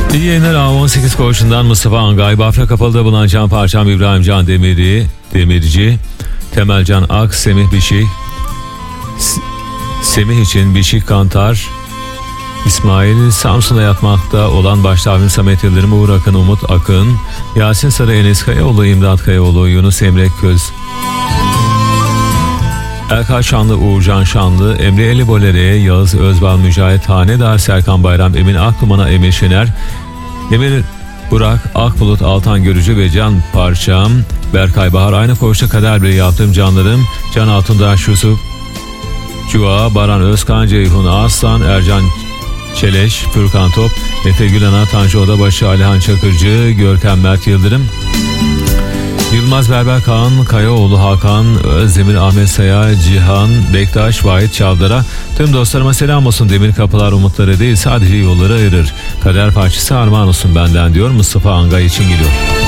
İyi yayınlar. A18 Koğuşu'ndan Mustafa Angay, Bafra Kapalı'da bulunan Can Parçam, İbrahim Can Demirci, Temelcan Ak, Semih Bişik, Semih için Bişik Kantar, İsmail, Samsun'da yatmakta olan Baştavin Samet Yıldırım, Uğur Akın, Umut Akın, Yasin Sarı, Enes Kayaoğlu, İmdat Kayaoğlu, Yunus Emre Köz, Erkay Şanlı, Uğurcan Şanlı, Emre Eli Bolere, Yağız Özbal, Mücahit Hanedar, Serkan Bayram, Emin Akluman'a, Emir Şener, Emir Burak, Akbulut, Altan Görücü ve Can Parçam, Berkay Bahar, aynı koğuşta kader biri yaptığım canlarım, Can Altundaş, Yusuf Cua, Baran Özkan, Ceyhun Arslan, Ercan Çeleş, Furkan Top, Efe Gülana, Tanju Odabaşı, Alihan Çakırcı, Görkem Mert Yıldırım, Yılmaz Berber, Kaan Kayaoğlu, Hakan Özdemir, Ahmet Saya, Cihan Bektaş, Vahit Çavdar'a, tüm dostlarıma selam olsun. Demir kapılar umutları değil, sadece yolları ayırır. Kader parçası armağan olsun benden, diyor Mustafa Angay için geliyor.